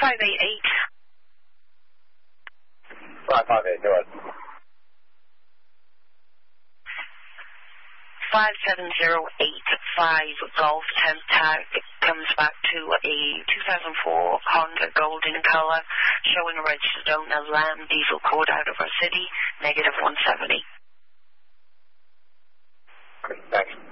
5588. 5588, go ahead. 57085 Golf 10 tag comes back to a 2004 Honda golden color, showing a registered owner, Lamb, diesel code out of our city, -170. Thanks.